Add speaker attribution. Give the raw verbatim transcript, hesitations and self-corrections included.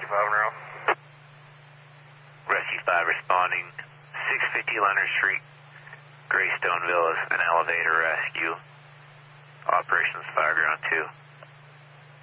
Speaker 1: Rescue five Monroe.
Speaker 2: Rescue five responding, six fifty Leonard Street, Greystone Villas, an elevator rescue. Operations Fireground two.